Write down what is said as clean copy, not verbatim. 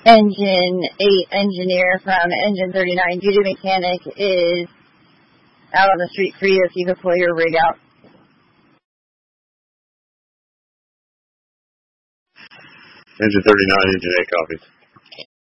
Engine 8 engineer from Engine 39 duty mechanic is out on the street for you if you could pull your rig out. Engine 39, Engine 8 copies.